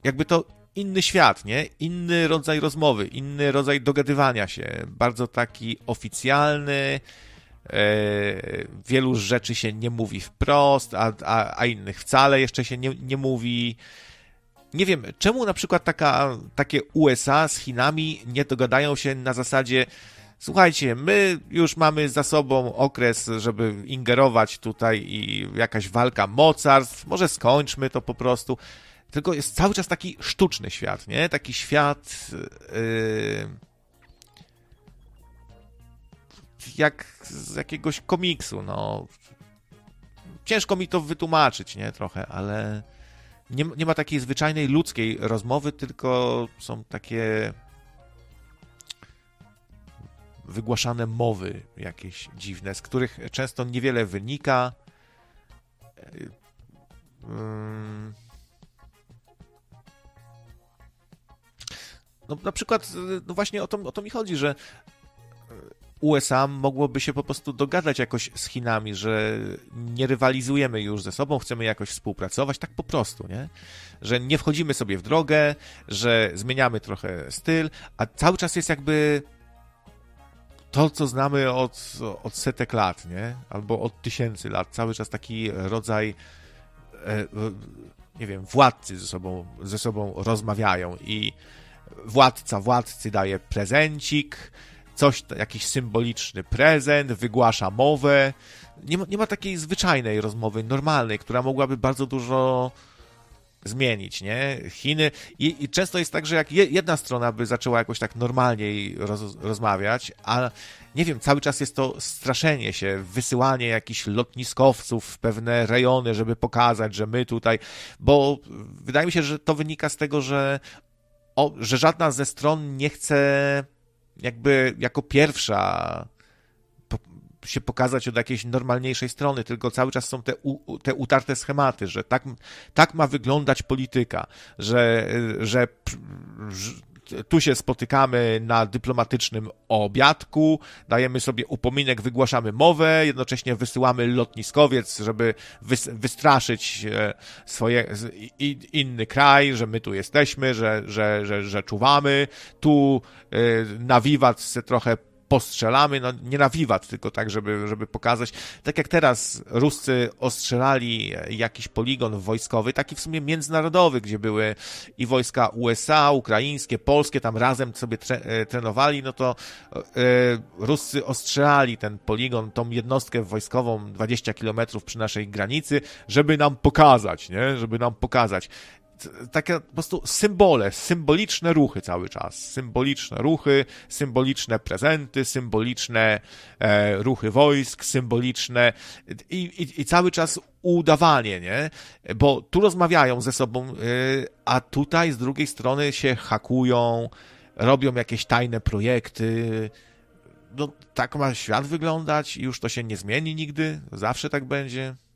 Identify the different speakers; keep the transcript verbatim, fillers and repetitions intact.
Speaker 1: jakby to inny świat, nie? Inny rodzaj rozmowy, inny rodzaj dogadywania się, bardzo taki oficjalny, e, wielu rzeczy się nie mówi wprost, a, a, a innych wcale jeszcze się nie, nie mówi. Nie wiem, czemu na przykład taka, takie U S A z Chinami nie dogadają się na zasadzie: słuchajcie, my już mamy za sobą okres, żeby ingerować tutaj i jakaś walka mocarstw, może skończmy to po prostu. Tylko jest cały czas taki sztuczny świat, nie? Taki świat yy, jak z jakiegoś komiksu, no. Ciężko mi to wytłumaczyć, nie? Trochę, ale nie, nie ma takiej zwyczajnej ludzkiej rozmowy, tylko są takie wygłaszane mowy jakieś dziwne, z których często niewiele wynika. Yy, No na przykład, no właśnie o to, o to mi chodzi, że U S A mogłoby się po prostu dogadać jakoś z Chinami, że nie rywalizujemy już ze sobą, chcemy jakoś współpracować, tak po prostu, nie? Że nie wchodzimy sobie w drogę, że zmieniamy trochę styl, a cały czas jest jakby to, co znamy od, od setek lat, nie? Albo od tysięcy lat, cały czas taki rodzaj, nie wiem, władcy ze sobą, ze sobą rozmawiają i władca władcy daje prezencik, coś, jakiś symboliczny prezent, wygłasza mowę. Nie ma, nie ma takiej zwyczajnej rozmowy, normalnej, która mogłaby bardzo dużo zmienić, nie? Chiny i, i często jest tak, że jak je, jedna strona by zaczęła jakoś tak normalniej roz, rozmawiać, a nie wiem, cały czas jest to straszenie się, wysyłanie jakichś lotniskowców w pewne rejony, żeby pokazać, że my tutaj, bo wydaje mi się, że to wynika z tego, że O, że żadna ze stron nie chce jakby jako pierwsza po, się pokazać od jakiejś normalniejszej strony, tylko cały czas są te, u, te utarte schematy, że tak, tak ma wyglądać polityka, że, że, że tu się spotykamy na dyplomatycznym obiadku, dajemy sobie upominek, wygłaszamy mowę, jednocześnie wysyłamy lotniskowiec, żeby wys- wystraszyć swoje, inny kraj, że my tu jesteśmy, że, że, że, że czuwamy, tu na wiwat se trochę postrzelamy, no nie na wiwat, tylko tak, żeby, żeby pokazać. Tak jak teraz Ruscy ostrzelali jakiś poligon wojskowy, taki w sumie międzynarodowy, gdzie były i wojska U S A, ukraińskie, polskie, tam razem sobie tre- trenowali, no to e, Ruscy ostrzelali ten poligon, tą jednostkę wojskową dwadzieścia kilometrów przy naszej granicy, żeby nam pokazać, nie? Żeby nam pokazać. Takie po prostu symbole, symboliczne ruchy cały czas. Symboliczne ruchy, symboliczne prezenty, symboliczne e, ruchy wojsk, symboliczne i, i, i cały czas udawanie, nie? Bo tu rozmawiają ze sobą, y, a tutaj z drugiej strony się hakują, robią jakieś tajne projekty. No tak ma świat wyglądać i już to się nie zmieni nigdy, zawsze tak będzie.